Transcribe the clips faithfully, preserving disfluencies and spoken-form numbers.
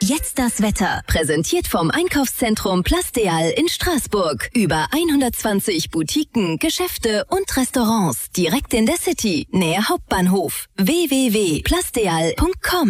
Jetzt das Wetter. Präsentiert vom Einkaufszentrum Plasteal in Straßburg. Über hundertzwanzig Boutiquen, Geschäfte und Restaurants. Direkt in der City, nähe Hauptbahnhof. w w w punkt plasteal punkt com.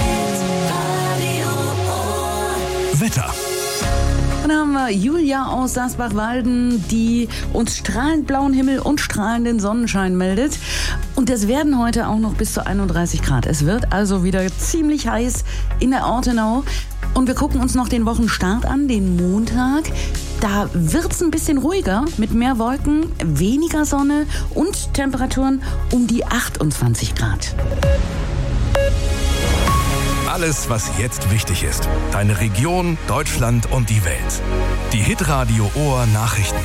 Wetter. Dann haben wir Julia aus Sassbach-Walden, die uns strahlend blauen Himmel und strahlenden Sonnenschein meldet. Und es werden heute auch noch bis zu einunddreißig Grad. Es wird also wieder ziemlich heiß in der Ortenau. Und wir gucken uns noch den Wochenstart an, den Montag. Da wird's ein bisschen ruhiger mit mehr Wolken, weniger Sonne und Temperaturen um die achtundzwanzig Grad. Alles, was jetzt wichtig ist. Deine Region, Deutschland und die Welt. Die Hitradio Ohr Nachrichten.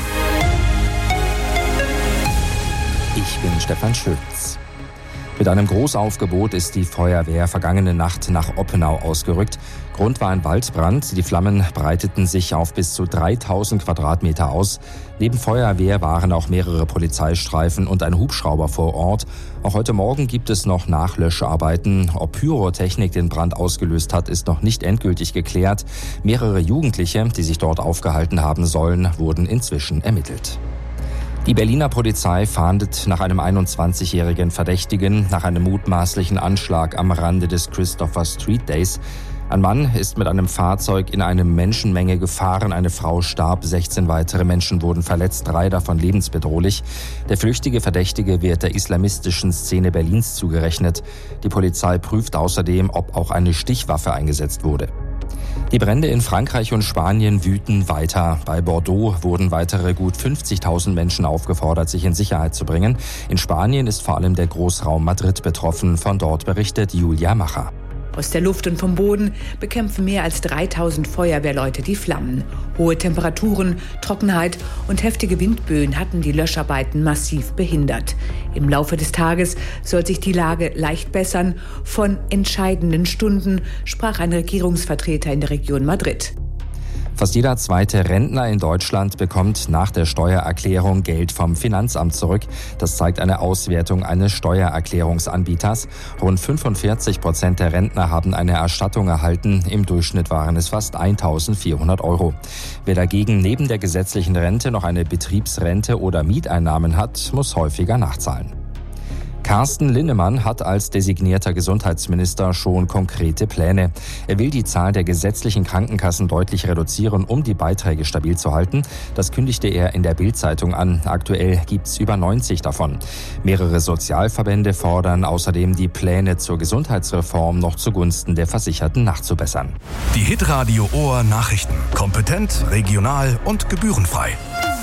Ich bin Stefan Schütz. Mit einem Großaufgebot ist die Feuerwehr vergangene Nacht nach Oppenau ausgerückt. Grund war ein Waldbrand. Die Flammen breiteten sich auf bis zu dreitausend Quadratmeter aus. Neben Feuerwehr waren auch mehrere Polizeistreifen und ein Hubschrauber vor Ort. Auch heute Morgen gibt es noch Nachlöscharbeiten. Ob Pyrotechnik den Brand ausgelöst hat, ist noch nicht endgültig geklärt. Mehrere Jugendliche, die sich dort aufgehalten haben sollen, wurden inzwischen ermittelt. Die Berliner Polizei fahndet nach einem einundzwanzigjährigen Verdächtigen nach einem mutmaßlichen Anschlag am Rande des Christopher Street Days. Ein Mann ist mit einem Fahrzeug in eine Menschenmenge gefahren. Eine Frau starb, sechzehn weitere Menschen wurden verletzt, drei davon lebensbedrohlich. Der flüchtige Verdächtige wird der islamistischen Szene Berlins zugerechnet. Die Polizei prüft außerdem, ob auch eine Stichwaffe eingesetzt wurde. Die Brände in Frankreich und Spanien wüten weiter. Bei Bordeaux wurden weitere gut fünfzigtausend Menschen aufgefordert, sich in Sicherheit zu bringen. In Spanien ist vor allem der Großraum Madrid betroffen. Von dort berichtet Julia Macher. Aus der Luft und vom Boden bekämpfen mehr als dreitausend Feuerwehrleute die Flammen. Hohe Temperaturen, Trockenheit und heftige Windböen hatten die Löscharbeiten massiv behindert. Im Laufe des Tages soll sich die Lage leicht bessern. Von entscheidenden Stunden sprach ein Regierungsvertreter in der Region Madrid. Fast jeder zweite Rentner in Deutschland bekommt nach der Steuererklärung Geld vom Finanzamt zurück. Das zeigt eine Auswertung eines Steuererklärungsanbieters. Rund fünfundvierzig Prozent der Rentner haben eine Erstattung erhalten. Im Durchschnitt waren es fast eintausendvierhundert Euro. Wer dagegen neben der gesetzlichen Rente noch eine Betriebsrente oder Mieteinnahmen hat, muss häufiger nachzahlen. Carsten Linnemann hat als designierter Gesundheitsminister schon konkrete Pläne. Er will die Zahl der gesetzlichen Krankenkassen deutlich reduzieren, um die Beiträge stabil zu halten. Das kündigte er in der Bild-Zeitung an. Aktuell gibt's über neunzig davon. Mehrere Sozialverbände fordern außerdem, die Pläne zur Gesundheitsreform noch zugunsten der Versicherten nachzubessern. Die Hitradio Ohr Nachrichten. Kompetent, regional und gebührenfrei.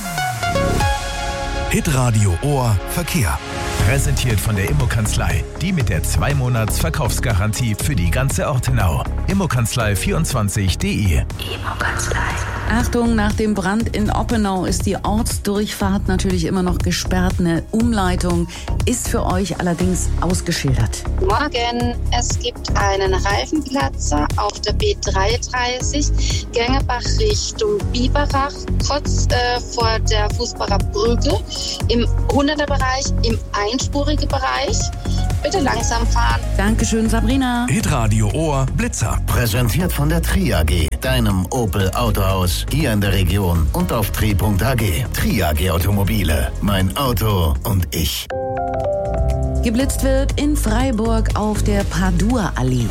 Hitradio Ohr Verkehr. Präsentiert von der Immokanzlei, die mit der zwei Monats Verkaufsgarantie für die ganze Ortenau. Immokanzlei vierundzwanzig punkt de. Immokanzlei. Achtung, nach dem Brand in Oppenau ist die Ortsdurchfahrt natürlich immer noch gesperrt. Eine Umleitung ist für euch allerdings ausgeschildert. Morgen, es gibt einen Reifenplatzer auf der B dreiunddreißig, Gängebach Richtung Biberach, kurz äh, vor der Fußbacher Brücke, im hunderter Bereich, im einspurigen Bereich. Bitte langsam fahren. Dankeschön, Sabrina. Hitradio Ohr Blitzer. Präsentiert von der Tri A G, deinem Opel Autohaus hier in der Region und auf tri punkt a g. Tri A G Automobile, mein Auto und ich. Geblitzt wird in Freiburg auf der Padua-Allee.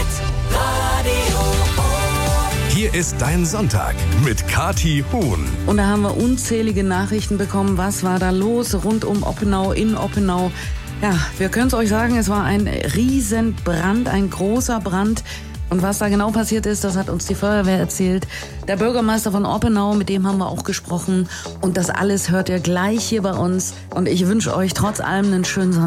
Hier ist dein Sonntag mit Kathi Huhn. Und da haben wir unzählige Nachrichten bekommen. Was war da los rund um Oppenau, in Oppenau? Ja, wir können es euch sagen, es war ein Riesenbrand, ein großer Brand. Und was da genau passiert ist, das hat uns die Feuerwehr erzählt. Der Bürgermeister von Oppenau, mit dem haben wir auch gesprochen. Und das alles hört ihr gleich hier bei uns. Und ich wünsche euch trotz allem einen schönen Sonntag.